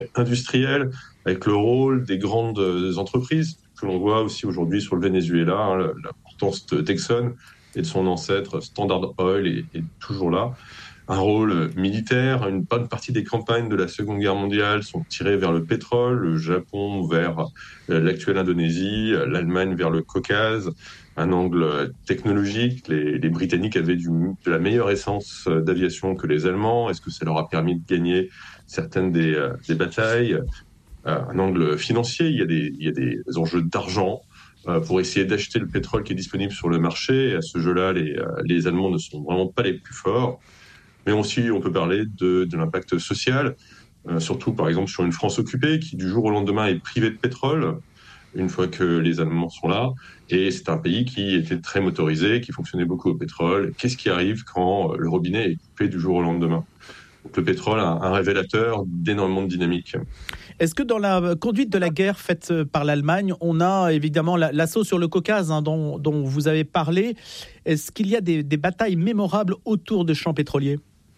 industrielle, avec le rôle des grandes entreprises que l'on voit aussi aujourd'hui sur le Venezuela, hein, l'importance de Texon et de son ancêtre Standard Oil est toujours là. Un rôle militaire, une bonne partie des campagnes de la Seconde Guerre mondiale sont tirées vers le pétrole, le Japon vers l'actuelle Indonésie, l'Allemagne vers le Caucase. Un angle technologique, les Britanniques avaient de la meilleure essence d'aviation que les Allemands. Est-ce que ça leur a permis de gagner certaines des batailles? Un angle financier, il y a des enjeux d'argent pour essayer d'acheter le pétrole qui est disponible sur le marché. Et à ce jeu-là, les Allemands ne sont vraiment pas les plus forts. Mais aussi, on peut parler de l'impact social, surtout par exemple sur une France occupée qui du jour au lendemain est privée de pétrole une fois que les Allemands sont là. Et c'est un pays qui était très motorisé, qui fonctionnait beaucoup au pétrole. Qu'est-ce qui arrive quand le robinet est coupé du jour au lendemain? Donc le pétrole a un révélateur d'énormément de dynamique. Est-ce que dans la conduite de la guerre faite par l'Allemagne, on a évidemment l'assaut sur le Caucase dont vous avez parlé. Est-ce qu'il y a des batailles mémorables autour de champs pétroliers ?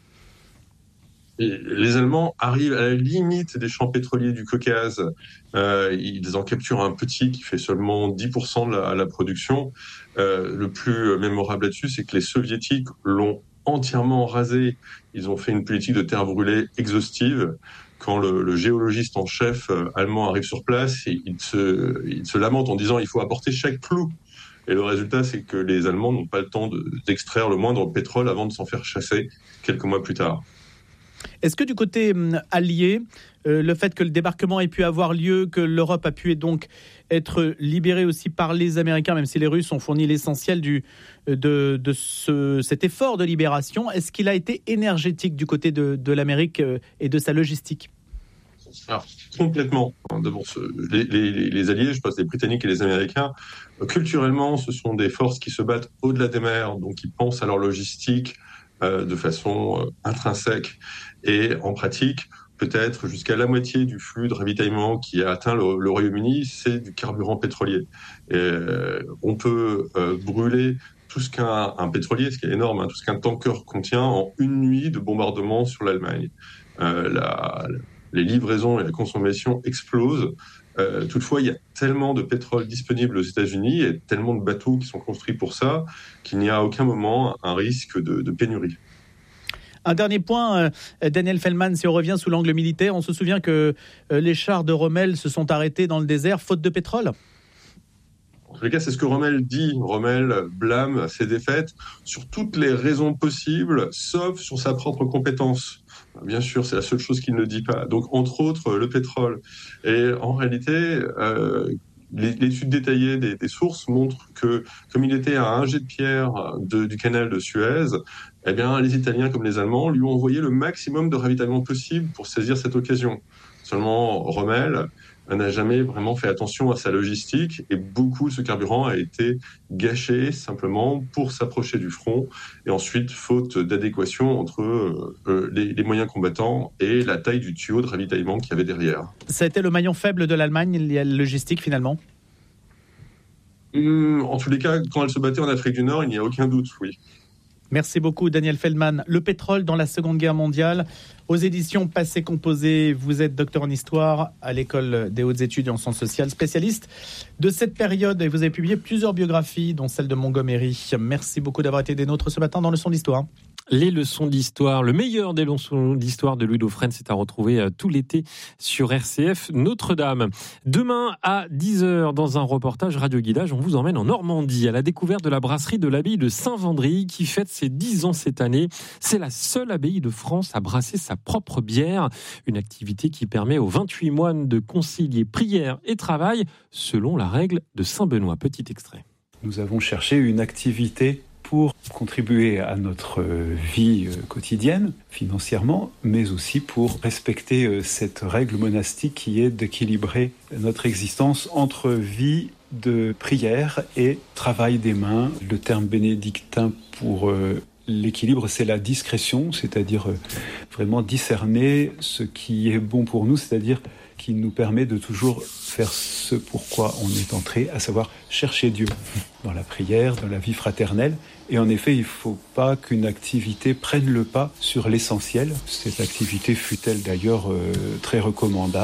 Et les Allemands arrivent à la limite des champs pétroliers du Caucase. Ils en capturent un petit qui fait seulement 10% de la production. Le plus mémorable là-dessus, c'est que les Soviétiques l'ont entièrement rasé. Ils ont fait une politique de terre brûlée exhaustive. Quand le géologiste en chef allemand arrive sur place, il se lamente en disant il faut apporter chaque clou. Et le résultat, c'est que les Allemands n'ont pas le temps d'extraire le moindre pétrole avant de s'en faire chasser quelques mois plus tard. Est-ce que du côté allié, le fait que le débarquement ait pu avoir lieu, que l'Europe a pu donc être libérée aussi par les Américains, même si les Russes ont fourni l'essentiel cet effort de libération, est-ce qu'il a été énergétique du côté de l'Amérique et de sa logistique ? Alors, complètement. D'abord, les alliés, je pense les Britanniques et les Américains, culturellement, ce sont des forces qui se battent au-delà des mers, donc ils pensent à leur logistique de façon intrinsèque. Et en pratique, peut-être jusqu'à la moitié du flux de ravitaillement qui a atteint le Royaume-Uni, c'est du carburant pétrolier. Et, on peut brûler tout ce qu'un pétrolier, ce qui est énorme, hein, tout ce qu'un tanker contient en une nuit de bombardement sur l'Allemagne. Les livraisons et la consommation explosent. Toutefois, il y a tellement de pétrole disponible aux États-Unis et tellement de bateaux qui sont construits pour ça qu'il n'y a à aucun moment un risque de pénurie. Un dernier point, Daniel Feldman, si on revient sous l'angle militaire, on se souvient que les chars de Rommel se sont arrêtés dans le désert faute de pétrole. En tous les cas, c'est ce que Rommel dit. Rommel blâme ses défaites sur toutes les raisons possibles, sauf sur sa propre compétence. Bien sûr, c'est la seule chose qu'il ne dit pas. Donc, entre autres, le pétrole. Et en réalité, l'étude détaillée des sources montre que, comme il était à un jet de pierre du canal de Suez, eh bien, les Italiens comme les Allemands lui ont envoyé le maximum de ravitaillement possible pour saisir cette occasion. Seulement, Rommel n'a jamais vraiment fait attention à sa logistique et beaucoup de ce carburant a été gâché simplement pour s'approcher du front et ensuite faute d'adéquation entre les moyens combattants et la taille du tuyau de ravitaillement qu'il y avait derrière. Ça a été le maillon faible de l'Allemagne, la logistique finalement ? En tous les cas, quand elle se battait en Afrique du Nord, il n'y a aucun doute, oui. Merci beaucoup Daniel Feldman. Le pétrole dans la Seconde Guerre mondiale, aux éditions Passé Composé. Vous êtes docteur en histoire à l'École des hautes études en sciences sociales, spécialiste de cette période. Et vous avez publié plusieurs biographies, dont celle de Montgomery. Merci beaucoup d'avoir été des nôtres ce matin dans Leçons d'Histoire. Les leçons d'histoire, le meilleur des leçons d'histoire de Ludo Frenz c'est à retrouver tout l'été sur RCF Notre-Dame. Demain à 10h, dans un reportage Radio Guidage, on vous emmène en Normandie à la découverte de la brasserie de l'abbaye de Saint-Vendry qui fête ses 10 ans cette année. C'est la seule abbaye de France à brasser sa propre bière, une activité qui permet aux 28 moines de concilier prière et travail selon la règle de Saint-Benoît. Petit extrait. Nous avons cherché une activité pour contribuer à notre vie quotidienne, financièrement, mais aussi pour respecter cette règle monastique qui est d'équilibrer notre existence entre vie de prière et travail des mains. Le terme bénédictin pour L'équilibre, c'est la discrétion, c'est-à-dire vraiment discerner ce qui est bon pour nous, c'est-à-dire qui nous permet de toujours faire ce pourquoi on est entré, à savoir chercher Dieu dans la prière, dans la vie fraternelle. Et en effet, il ne faut pas qu'une activité prenne le pas sur l'essentiel. Cette activité fut-elle d'ailleurs très recommandable.